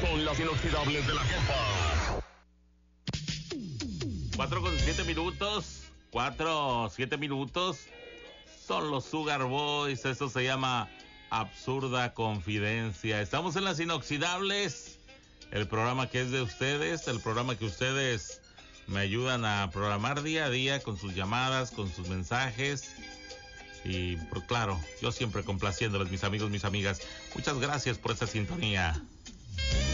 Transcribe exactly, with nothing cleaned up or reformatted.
son las inoxidables de la jefa. Cuatro con siete minutos. Cuatro, siete minutos. Son los Sugar Boys. Eso se llama Absurda Confidencia. Estamos en las inoxidables. El programa que es de ustedes. El programa que ustedes me ayudan a programar día a día con sus llamadas, con sus mensajes. Y por claro, yo siempre complaciéndoles, mis amigos, mis amigas. Muchas gracias por esta sintonía.